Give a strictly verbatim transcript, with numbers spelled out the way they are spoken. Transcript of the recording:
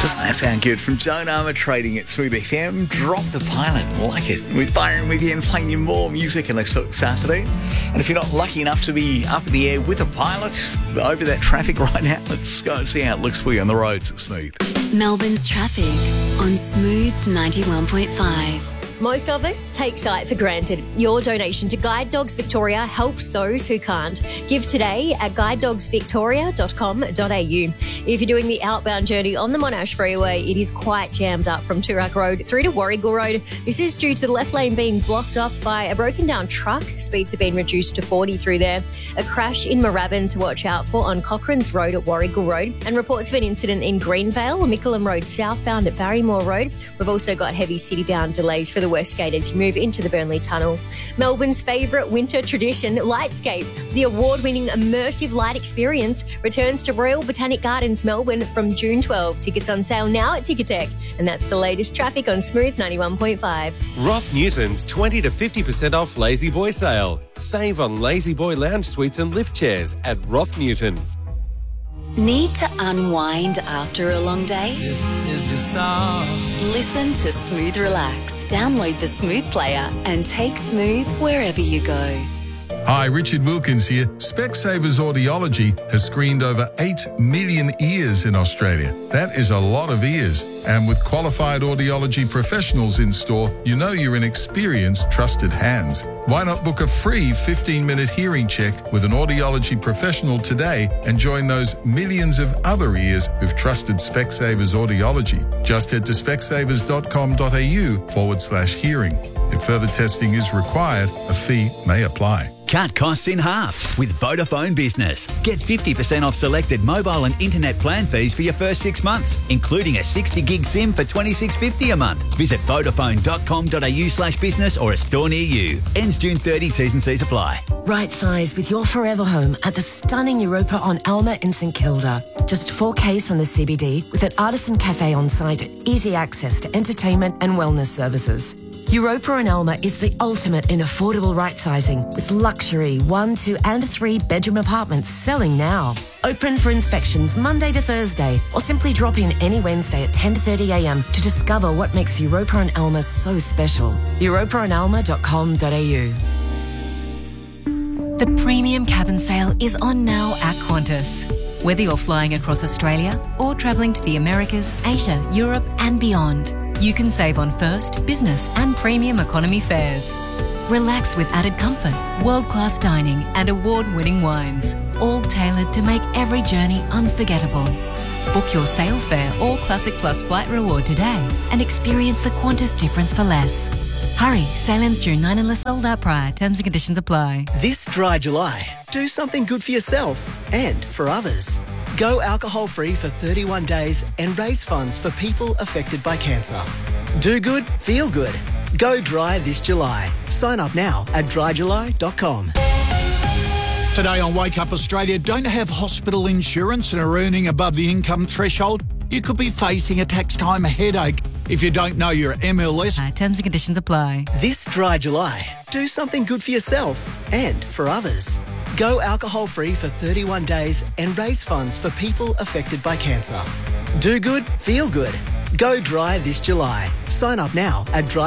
Doesn't that sound good? From Joan Armour Trading at Smooth F M. Drop the pilot, like it. With Byron with you and playing you more music, and let's talk this afternoon. And if you're not lucky enough to be up in the air with a pilot over that traffic right now, let's go and see how it looks for you on the roads at Smooth. Melbourne's traffic on Smooth ninety-one point five. Most of us take sight for granted. Your donation to Guide Dogs Victoria helps those who can't. Give today at guide dogs victoria dot com dot a u. If you're doing the outbound journey on the Monash Freeway, it is quite jammed up from Toorak Road through to Warrigal Road. This is due to the left lane being blocked off by a broken down truck. Speeds have been reduced to forty through there. A crash in Moorabbin to watch out for on Cochrane's Road at Warrigal Road. And reports of an incident in Greenvale, Mickleham Road southbound at Barrymore Road. We've also got heavy city-bound delays for the West Gate as you move into the Burnley Tunnel. Melbourne's favourite winter tradition, Lightscape, the award-winning immersive light experience, returns to Royal Botanic Gardens, Melbourne from June twelfth. Tickets on sale now at Ticketek. And that's the latest traffic on Smooth ninety-one point five. Roth Newton's twenty to fifty percent off Lazy Boy sale. Save on Lazy Boy lounge suites and lift chairs at Roth Newton. Need to unwind after a long day? This is your song. Listen to Smooth Relax. Download the Smooth player and take Smooth wherever you go. Hi, Richard Wilkins here. Specsavers Audiology has screened over eight million ears in Australia. That is a lot of ears. And with qualified audiology professionals in store, you know you're in experienced, trusted hands. Why not book a free fifteen-minute hearing check with an audiology professional today and join those millions of other ears who've trusted Specsavers Audiology? Just head to specsavers dot com dot a u forward slash hearing. If further testing is required, a fee may apply. Cut costs in half with Vodafone Business. Get fifty percent off selected mobile and internet plan fees for your first six months, including a sixty gig SIM for twenty-six fifty a month. Visit vodafone dot com dot a u slash business or a store near you. Ends June thirtieth, T's and C's apply. Right size with your forever home at the stunning Europa on Alma in St Kilda. Just four Ks from the C B D with an artisan cafe on site, easy access to entertainment and wellness services. Europa and Alma is the ultimate in affordable right-sizing with luxury one, two and three bedroom apartments selling now. Open for inspections Monday to Thursday or simply drop in any Wednesday at ten thirty a m to discover what makes Europa and Alma so special. europa and alma dot com dot a u. The premium cabin sale is on now at Qantas. Whether you're flying across Australia or travelling to the Americas, Asia, Europe and beyond, you can save on first, business and premium economy fares. Relax with added comfort, world-class dining and award-winning wines, all tailored to make every journey unforgettable. Book your Sail Fare or Classic Plus flight reward today and experience the Qantas difference for less. Hurry, sail ends June ninth unless sold out prior. Terms and conditions apply. This dry July, do something good for yourself and for others. Go alcohol-free for thirty-one days and raise funds for people affected by cancer. Do good, feel good. Go dry this July. Sign up now at dry july dot com. Today on Wake Up Australia, don't have hospital insurance and are earning above the income threshold? You could be facing a tax time headache if you don't know your M L S. Uh, terms and conditions apply. This dry July, do something good for yourself and for others. Go alcohol-free for thirty-one days and raise funds for people affected by cancer. Do good, feel good. Go dry this July. Sign up now at dry